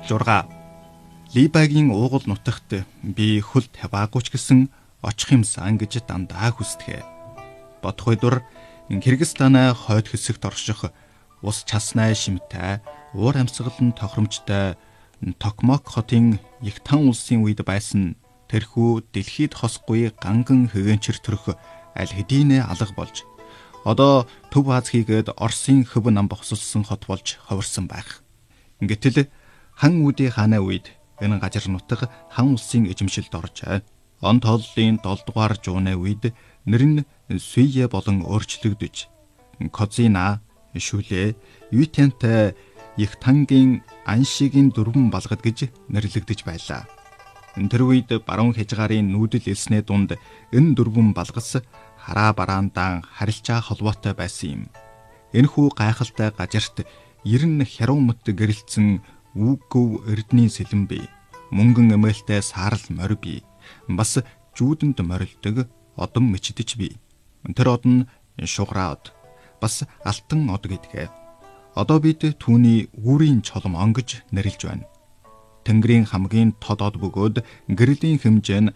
6. Либагийн уугуул нутагт би хөл таваагүй ч гэсэн очих юмсан гэж дандаа хүсдэг. Бодох үйдүр Кыргызстанаа хойд хэсэгт орших ус часнай шимтэй, уур амьсгалан тохиромжтой Токмок хотын Ягтан улсын үед байсан тэрхүү дэлхийд хосгүй ганган хэгэнчэр төрх аль хэдийнэ алга болж одоо Төв Аз хийгээд Оросын хөв нам босолсон хот болж хувирсан байх. Гэтэл хан үүдийн хааны үед энэ газар нутаг хан улсын эзэмшилд оржээ. Он тооллын 7 дугаар жууны үед нэр нь Сүйе болон өөрчлөгдөж Козина, Шүлээ, Юйтэнтэй Ягтангийн Аншигийн дөрвөн балгад гэж нэрлэгдэж байлаа. Тэр үед баруун хязгаарын нүүдэл элснээ дунд энэ дөрвөн балгас хараа бараандаа харилцаа холбоотой байсан юм. Энэхүү гайхалтай газарт 90 хярумт гэрэлцэн үүгөв эрдний сэлэн бий. Мөнгөн эмээлтэй саарл морь бий. Бас жүүдэнд морилдог одон мичдэж бий. Тэр од нь шуграа од. Бас алтан од гэдгээ. Одоо бид түүний үүрийн чолом он гэж нэрлэж байна. Тэнгэрийн хамгийн тод од бөгөөд гэрлийн хэмжээ нь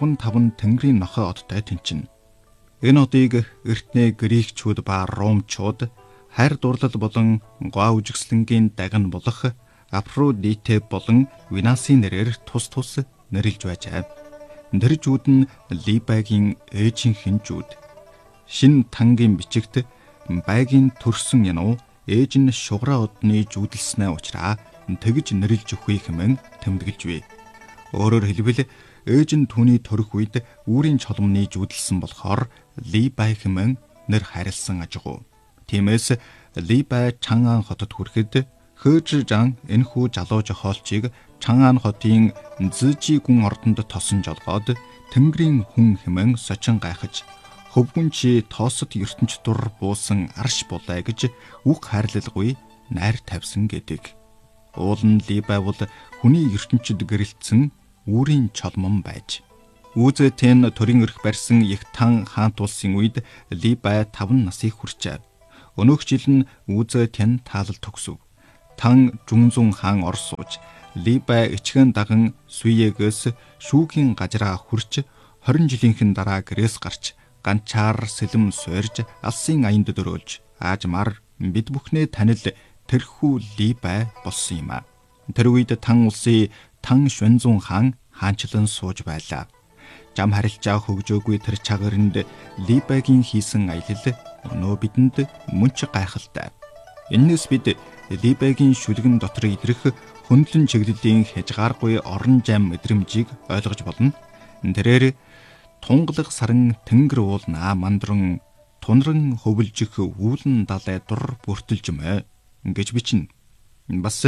15 тэнгэрийн нохой одтой тэнцэнэ. Энэ одыг эртний грекчүүд ба ромчууд хайр дурлал болон гоо үжигслэнгийн даган болох Афродите болон Венасын нэрээр тус нэрлж байжээ. Тэр жүүд нь Либагийн ээжийнхэн жүүд. Шин тангийн бичигт байгийн төрсөн януу ээж нь шуграа одны жүүдэлснээ учраас тэгж нэрлж өгөх хэмээн тэмдэглэж бий. Өөрөөр хэлбэл ээж нь түүний төрөх үед үүрийн чоломны жүүдэлсэн болохоор Либай хэмээн нэр хайрлсан ажгүй. Тиймээс Либай Чангаан хотод хүрэхэд Хөөжжан энэхүү жалуу жохоолчийг Чангаан хотын Зэжи гүн ордонд тосон жолгоод Тэнгэрийн хүн хэмээн сочин гайхаж хөвгүн чи тоосод ертөнч дур буусан арш булаа гэж үг хайрлалгүй найр тавьсан гэдэг. Уул нь Либай бол хүний ертөнчид гэрэлтсэн үүрийн чолмон байж. Үзэтэн төрийн өрх барьсан Ягтан хаант улсын үед Либай 5 насыг хүрчээ. Өнөөх жил нь Үзэтэн таалал төгсөв. Тан Жүнзүн хаан Орос сууж Либай ичгэн даган Сүйегээс шүүхийн газраа хүрч 20 жилийнхэн дараа гэрээс гарч ганчаар сэлэм суурж алсын аянд дөрөөлж аажмаар бид бүхнээ танил тэрхүү Либай болсон юм а. Тэр үед Тан улсын Тан Швэнзүн хаан хаанчлан сууж байлаа. Жам харилцаа хөгжөөгүй тэр чагаринд Либайгийн хийсэн аялал өнөө бидэнд мөн ч гайхалтай. Энэс бид Либайгийн шүлгэн дотор идрэх хөндлөн чиглэлийн хязгааргүй орон жам мэдрэмжийг ойлгож болно. Тэрээр тунгалаг саран тэнгэр уулнаа мандран тунран хөвөлжих үүлэн далай дур бүртэлжмэ гэж бичнэ. Бас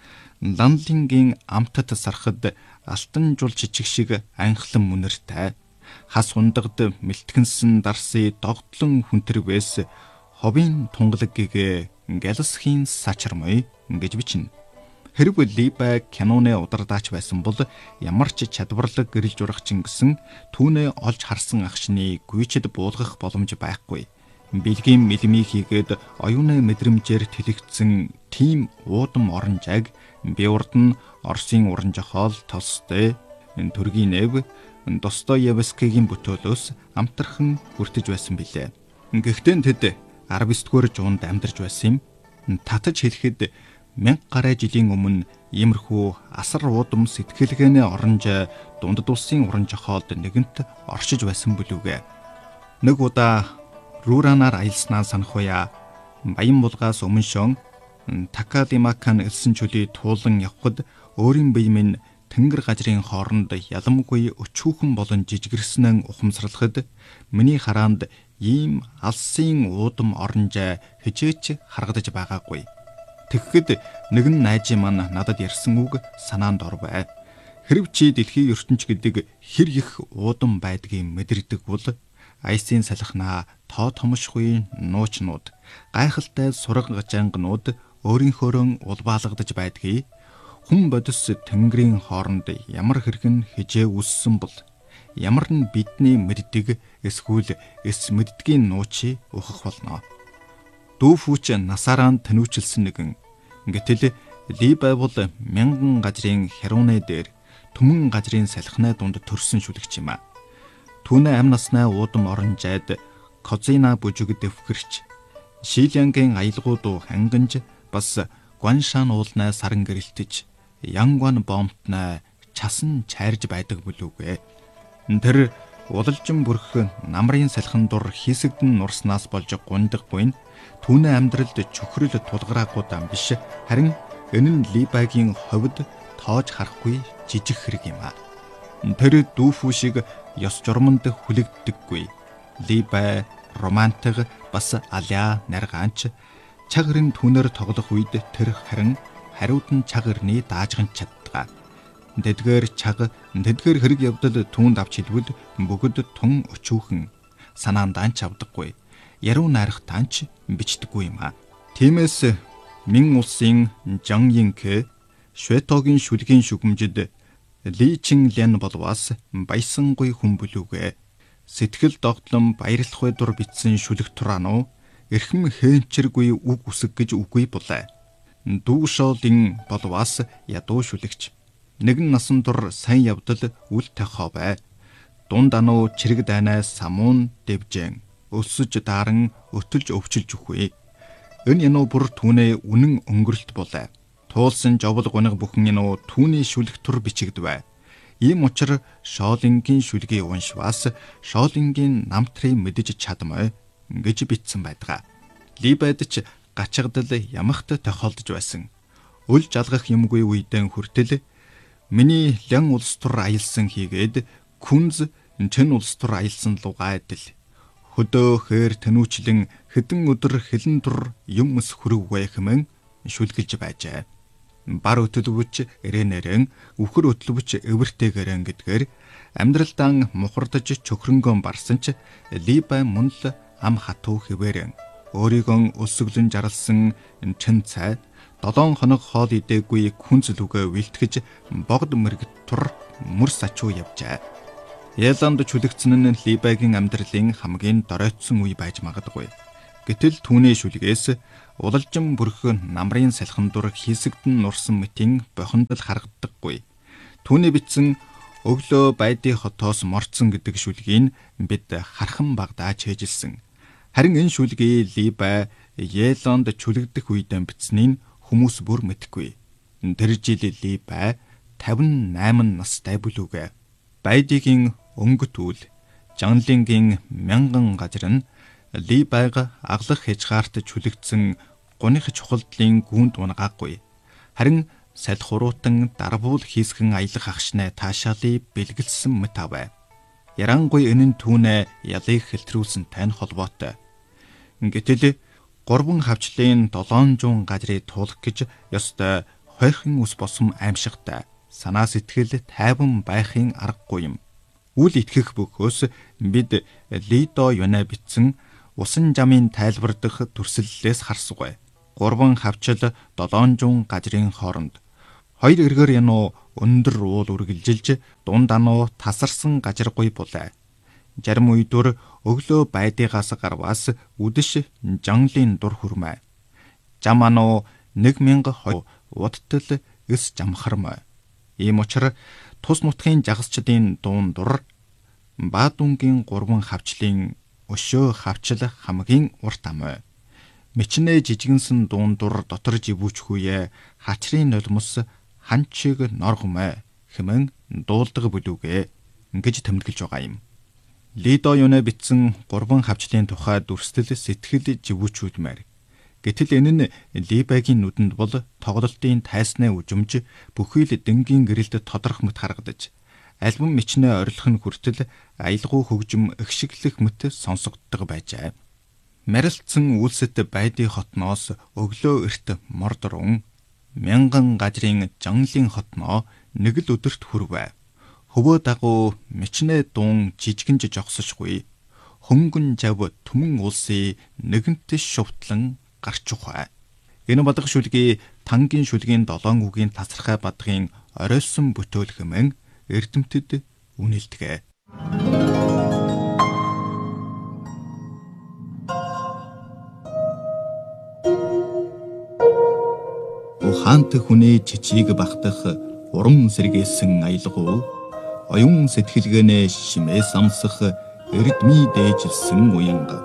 Ланлингийн амтад сархад алтан жул жижиг шиг анхлан мөнөртэй хас ундагд мэлтгэнсэн дарсы догтлон хүнтрвэс ховын тунгалагийг галсхийн сачармай гэж бичнэ. Хэрв Либай киноны удардаач байсан бол ямар ч чадварлаг гэрэл журагчин гэсэн түүнээ олж харсан агшны гүйчэд буулгах боломж байхгүй. Бэлгийн мэлмий хийгээд оюуны мэдрэмжээр тэлэгдсэн тийм уудам оронжаг би урд нь Оросын уран жохоол Толстой, Тургенев, Достоевскигийн бүтээлөөс амтархан хүртэж байсан билээ. Гэхдээ тэд 19-р жуунд амьдарч байсан юм. Татаж хэлэхэд 1000 гаруй жилийн өмнө иймэрхүү асар уудам сэтгэлгээний оронж дундад улсын уран жохоолд нэгэнт оршиж байсан бүлүүгээ. Нэг удаа Руранаар аялснаа санахуя Баян булгаас өмнө шон Такалимакан элсэн чөлий туулан явхад өөрийн бие минь тэнгэр газрын хооронд яламгүй өчүүхэн болон жижигэрснэн ухамсарлахад миний хараанд ийм алсын уудам оронж хижээч харагдаж байгаагүй. Тэгэхэд нэгэн найзын маань надад ярьсан үг санаанд орвэ. Хэрв чи дэлхийн ертөнч гэдэг хэр их уудам байдгийг мэдэрдэг бол айсын салхинаа тоо томшгүй нуучнууд гайхалтай сураг жангнууд өөрийнхөөрөө улбаалгадаж байдгийг хүн бодис тэнгэрийн хооронд ямар хэрхэн хижээ үссэн бол ямар нь бидний мэддэг эсвэл эс мэддгийн нуучи ухах болно. Дүүфүүч насаараа тэнүүчилсэн нэгэн гэтэл Либай бол мянган газрын херууны дээр түмэн газрын салхины дунд төрсөн шүлэгч юм а. Түүний амь наснаа уудам орон жайд Козина бүжигд өвгөрч, Шилянгийн аялгууд хангинж бас Гуаншан уулнаа саран гэрэлтэж, Янгван бомтнаа часан чайрж байдаг бүлүүгээ. Тэр удалжин бүрх намрын салхин дур хийсэгдэн нурснаас болж гундах буйн түүний амьдралд чөхрөл тулгараагуудаа биш, харин энэ нь Либайгийн ховд тоож харахгүй жижиг хэрэг юм а. Тэр дүүфүү шиг ёс журманд хүлэгддэггүй. Либай романтик бас аля наргаанч чагрын түнэр тоглох үед тэр харин хариуд нь чагрны даажган чаддаг. Тэдгээр хэрэг явдал түүнд авч хэлбэл бүгд тун өчүүхэн санаандаа ч авдаггүй. Яруу найрахтаа ч бичдэггүй юм а. Тиймээс Мин улсын Жан Янке Швэтогийн шүлгийн шүгэмжид Ли Чин Лян болвас баясангүй хүн бүлүүгээ. Сэтгэл догтлон баярлах дур бичсэн шүлэг тураануу эрхэм хээнчэргүй үг үсэг гэж үгүй булаа. Дүү шоолын болвас ядуу шүлэгч. Нэгэн насан тур сайн явдал үл тахаа бай. Дунд ануу чирэг дайнаа самуун дэвжэн өсөж даран өтөлж өвчилж үхвэ. Энэ януу бүр түүнээ үнэн өнгөрөлт булаа. Туулсан жовл гуниг бүхэн януу түүний шүлэг тур бичигдвэ. Ийм учраас Шоолингийн шүлгийг уншвас Шоолингийн намтрыг мэдэж чадмай гэж бичсэн байдаг. Либайд ч гачигдал ямагт тохиолдож байсан. Үл жалгах юмгүй үедэн хүртэл миний Лян улс тур аялсан хийгээд Күнз Чэн улс тур аялсан лугаа адил. Хөдөө хээр тэнүүчлэн хэдэн өдөр хэлэн тур юм мэс хүрвэ хэмээн шүлгэлж байжээ. Бар өтөлөвч эрэнэрэн үхэр өтөлөвч эвэртэйгэрэн гэдгээр амьдралдаа мухардаж чөхрөнгөн барсан ч Либай мөнл ам хатуу хэвээрэн өөрийгөө өсөглөн жарлсан Чэн цай 7 хоног хоол идээгүй Күнз лүгээ вилтгэж богд мэрэгт тур мөрс ачуу явжээ. Яланд чүлэгцэн нь Либайгийн амьдралын хамгийн доройтсон үе байж магадгүй. Гэтэл түүний шүлгээс удалжин бүрх намрын салхин дур хийсэгдэн нурсан мэтийн бохиндол харагддаггүй. Түүний бичсэн өглөө байдын хотоос морцсон гэдэг шүлгийг бид хархан багдааж хээжилсэн. Харин энэ шүлгийг Либай Яланд чүлэгдэх үедээ бичснийг хүмүүс бүр мэдгүй. Тэр жил Либай 58 настай бүлүүгээ. Байдигийн өнгөт үл Жанлингийн мянган газар нь Либайг аглах хязгаарт чүлэгдсэн гуних чухалдлын гүнд унагаагүй. Харин салхи хуруутан дарбуул хийсгэн аялах агшнаа таашаалыг бэлгэлсэн мэт авэ. Ярангуй энэ нь түүнээ ялыг хэлтрүүлсэн тань холбоотой. Гэтэл 3 хавчлын 700 газрыг туулах гэж ёстой хойрхон ус босом аимшигтай. Санаа сэтгэл тайван байхын аргагүй юм. Үл итгэх бөхөөс бид Лидо юнэ бичсэн усан жамын тайлбардах төрслөлөөс харсгүй. 3 хавчил 700 газрын хооронд 2 эргээр януу өндөр уул үргэлжилж дунд ануу тасарсан газаргүй булаа. Зарим үйдүр өглөө байдгаас гарвас үдэш Жанлын дур хүрмэ. Жам ануу 1002 удтал эс жамхармэ. Ийм учраас тус нутгийн жагсчдын дуун дур Баадунгийн 3 хавчлын өшөө хавчил хамгийн урт амь. Мичнэ жижигэнсэн дуун дур дотор живүүчхүйе хачрын нулимс ханчиг норгомэ хэмээн дуулдаг бүлүүгээ ингэж тэмдэглэж байгаа юм. Лидо юнэ бичсэн 3 хавчлын тухай дүрстэл сэтгэл живүүчүүдмээр. Гэтэл энэ нь Либайгийн нүдэнд бол тоглолтын тайсны үжимж бүхий л дэнгийн гэрэлд тодорох мэт харагдаж, альбом мичнэ орилох нь хүртэл аялгау хөгжим ихшиглэх мэт сонсогддог байжээ. Марилцсан үлсэт байдын хотноос өглөө эрт мордорун мянган газрын Жанлын хотноо нэг л өдөрт хүрвэ. Хөвөө дагуу мичнэ дуун жижигэнж жогсошгүй. Хөнгөн жав түмэн улсын нэгэнт шувтлан гарч ухаа. Энэ бадга шүлгийн тангийн шүлгийн 7 үгийн тасархай бадгын оройсон бүтээл хэмээн эрдэмтэд үнэлдэг. хаант хүнээ жижиг багтах уран сэргээсэн аялгуу оюун сэтгэлгээнэ шимээс амсах эрдмий дээжилсэн уянга.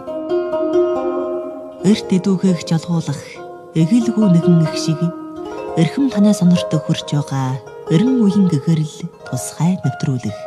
Эрт эдүүхийг жалгуулах эгэлгүй нэгэн их шиг эрхэм танай сонорт хөрч байгаа эрен үеийн гэгэрэл тусгай нэвтрүүлэх.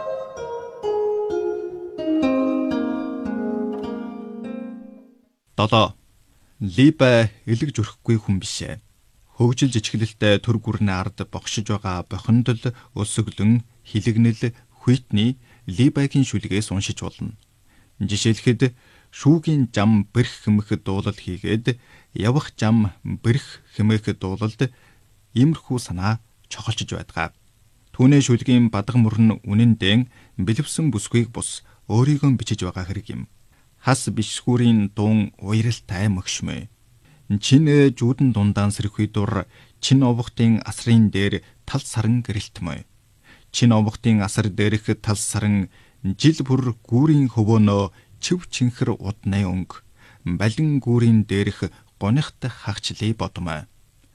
Долоо. Либе элэг зүрхгүй хүн бишээ. Хөгжил жичгэлэлтэй төр гүрний ард богшиж байгаа бохиндол өсөглөн хилэгнэл хүйтний Либегийн шүлгээс уншиж болно. Жишээлхэд шүүгийн зам бэрх хэмэх дуулал хийгээд явах зам бэрх хэмэх дуулалд иймэрхүү санаа чохолчж байдгаа. Түүний шүлгийн бадга мөрн үнэндээ бэлэвсэн бүсгүйг бус өөрийгөө бичиж байгаа хэрэг юм. Хас бишгүүрийн дуун уяралтай мөгшмөө. Чин жүүдэн дундаан сэрхүй дур чин овогтын асрын дээр тал саран гэрэлтмөө. Чин овогтын асар дээрх тал саран жил бүр гүүрийн хөвөнөө чив чинхэр удны өнгө. Балин гүүрийн дээрх гонихт хагчлий бодмоо.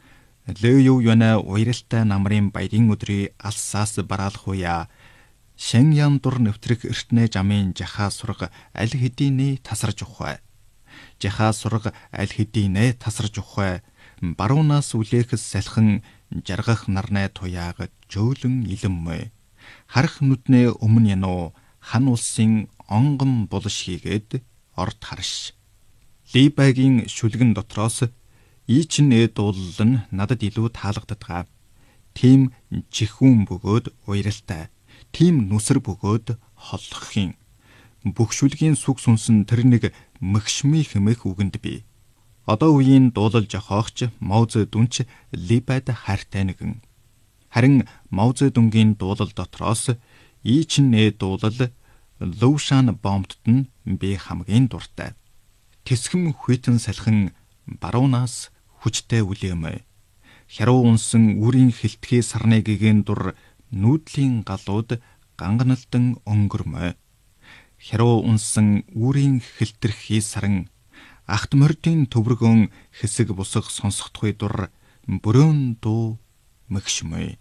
Лэйю юна уяралтай намрын баярын өдрийн алсаас бараалах уя. Шэньян дур нэвтрэх эртнэ жамын жахаа сурга аль хэдийнэ тасарж ухвай. Жахаа сурга аль хэдийнэ тасарж ухвай. Баруунаас үлээх салхин жаргах нарнай туяаг жөөлөн илэммэ. Харах нүднээ өмнө януу хан улсын онгон булш хийгээд орд харш. Либегийн шүлгэн дотроос чин дуулал нь надад илүү таалагддаг. Тим чихүүн бөгөөд уяралтай. Тим нүсэр бөгөөд холлохын. Бүх шүлгийн сүг сүнсэн тэр нэг мөгшмий хэмээх үгэнд бий. Одоо үеийн дуулал жохоогч Мао Цзэдун Либед хайртай нэгэн. Харин Мао Цзэдунгийн дуулал дотроос чин дуулал Лушан бомбт нь би хамгийн дуртай. Тэсхэм хүйтэн салхин баруунаас хүчтэй үлээмэ. Хяруу унсан үрийн хилтгий сарны гэгээн дур нүүдлийн галууд ганганалтан өнгөрмөө. Хяруу унсан үрийн хилтерхий саран ахт мордын төвргөн хэсэг бусах сонсохдгүй дур бүрэн дуу мэгшмөө.